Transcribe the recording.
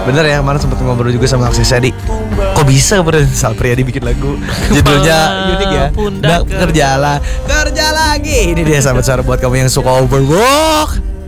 Bener ya, kemarin sempat ngobrol juga sama Aksesadi. Kok bisa Sal Priadi bikin lagu judulnya unik ya. Pundak Kerja lagi. Ini dia sahabat suara buat kamu yang suka overwork.